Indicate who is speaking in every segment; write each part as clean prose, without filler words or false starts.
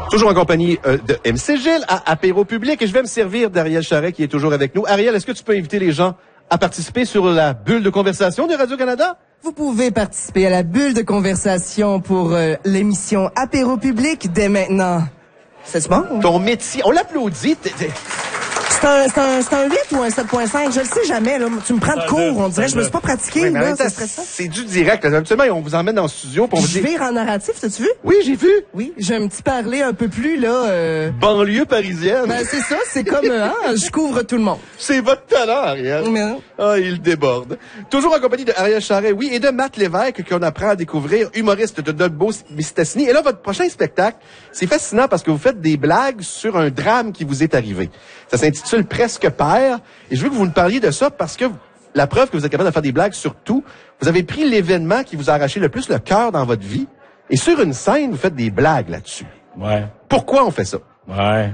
Speaker 1: Toujours en compagnie de MC Gilles à Apéro Public et je vais me servir d'Ariel Charret qui est toujours avec nous. Ariel, est-ce que tu peux inviter les gens à participer sur la bulle de conversation de Radio-Canada?
Speaker 2: Vous pouvez participer à la bulle de conversation pour l'émission Apéro Public dès maintenant. C'est bon?
Speaker 1: Ton métier, on l'applaudit.
Speaker 2: C'est un 8 ou un 7.5? Je le sais jamais, là. Tu me prends de cours, on dirait. Je me suis pas pratiqué,
Speaker 1: Oui,
Speaker 2: là.
Speaker 1: C'est du direct. Là. Habituellement, on vous emmène dans le studio pour vous
Speaker 2: Je
Speaker 1: dire...
Speaker 2: vire en narratif, t'as-tu vu?
Speaker 1: Oui, j'ai vu.
Speaker 2: Oui, j'ai un petit parler un peu plus, là...
Speaker 1: Banlieue parisienne.
Speaker 2: Ben, c'est ça, c'est comme, je couvre tout le monde.
Speaker 1: C'est votre talent, Ariel.
Speaker 2: Mais...
Speaker 1: Ah, il déborde. Toujours en compagnie de Ariel Charret, oui, et de Matt Lévesque, qu'on apprend à découvrir, humoriste de Dolbeau-Mistassini. Et là, votre prochain spectacle, c'est fascinant parce que vous faites des blagues sur un drame qui vous est arrivé. Ça s'intitule Presque Père. Et je veux que vous nous parliez de ça parce que la preuve que vous êtes capable de faire des blagues sur tout, vous avez pris l'événement qui vous a arraché le plus le cœur dans votre vie. Et sur une scène, vous faites des blagues là-dessus.
Speaker 3: Ouais.
Speaker 1: Pourquoi on fait ça?
Speaker 3: Ouais.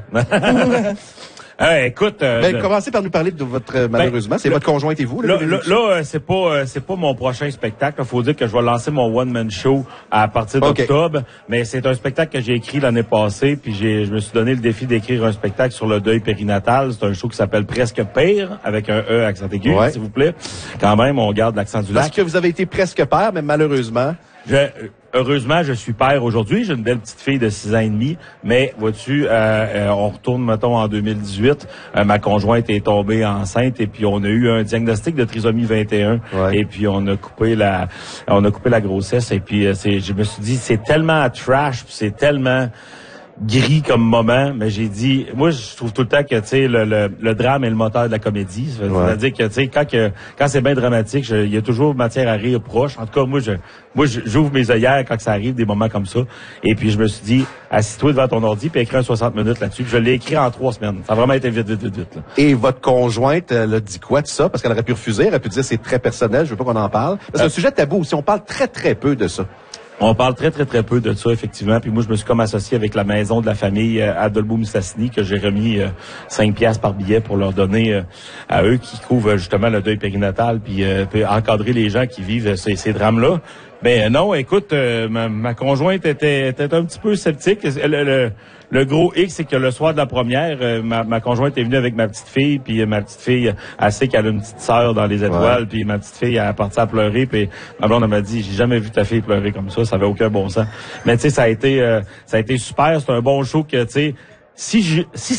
Speaker 3: Écoute,
Speaker 1: commencez par nous parler de votre malheureusement, c'est votre conjointe et vous.
Speaker 3: Là, c'est pas mon prochain spectacle. Faut dire que je vais lancer mon one man show à partir d'octobre, mais c'est un spectacle que j'ai écrit l'année passée, puis je me suis donné le défi d'écrire un spectacle sur le deuil périnatal. C'est un show qui s'appelle Presque Père avec un E accent aigu, s'il vous plaît. Quand même, on garde l'accent du lac.
Speaker 1: Parce que vous avez été presque père, mais malheureusement.
Speaker 3: Heureusement, je suis père aujourd'hui. J'ai une belle petite fille de 6 ans et demi. Mais, vois-tu, on retourne, mettons, en 2018. Ma conjointe est tombée enceinte et puis on a eu un diagnostic de trisomie 21. Ouais. Et puis on a coupé la grossesse. Et puis, je me suis dit, c'est tellement trash, puis c'est tellement gris comme moment, mais j'ai dit, moi je trouve tout le temps que tu sais le drame est le moteur de la comédie, c'est-à-dire que tu sais quand c'est bien dramatique, il y a toujours matière à rire proche. En tout cas, moi j'ouvre mes œillères quand ça arrive des moments comme ça. Et puis je me suis dit, assis-toi devant ton ordi puis écris un 60 minutes là-dessus. Puis je l'ai écrit en 3 semaines. Ça a vraiment été vite là.
Speaker 1: Et votre conjointe elle a dit quoi de ça? Parce qu'elle aurait pu refuser, elle aurait pu dire c'est très personnel, je veux pas qu'on en parle. C'est un sujet tabou aussi, on parle très très peu de ça.
Speaker 3: On parle très peu de ça, effectivement. Puis moi, je me suis comme associé avec la maison de la famille à Dolbeau-Mistassini, que j'ai remis 5 piastres par billet pour leur donner à eux qui couvrent justement le deuil périnatal, puis encadrer les gens qui vivent ces drames-là. Ben non, écoute, ma conjointe était un petit peu sceptique. Le gros X, c'est que le soir de la première, ma conjointe est venue avec ma petite fille, puis ma petite fille, elle sait qu'elle a une petite sœur dans les étoiles, puis ma petite fille, elle est partie à pleurer, puis ma blonde, elle m'a dit, j'ai jamais vu ta fille pleurer comme ça avait aucun bon sens. Mais tu sais, ça a été super, c'est un bon show que, tu sais, si